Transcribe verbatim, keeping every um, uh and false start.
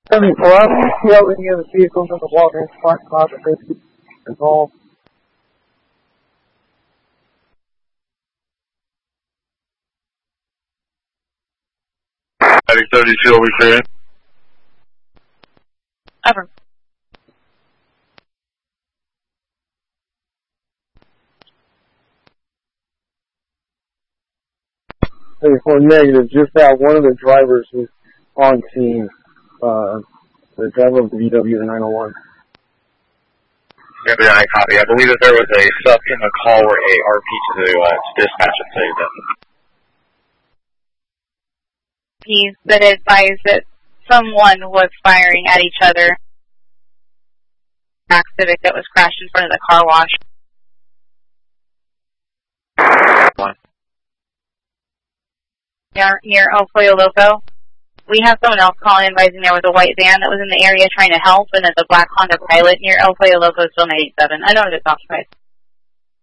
seventy-four, I don't see how any of the vehicles in the water spot cloud is involved. Attic thirty-two, we clear? Over. seventy-four negative, just that one of the drivers was on scene, uh, the driver of the V W, the nine oh one. Yeah, yeah, I copy. I believe that there was a subhuman call or a R P to, uh, to dispatch and say that. He's been advised that someone was firing at each other. Max Civic that was crashed in front of the car wash. One. Near, near El Pollo Loco. We have someone else calling advising there was a white van that was in the area trying to help, and that the black Honda Pilot near El Pollo Loco is still ninety-seven. I know it's occupied.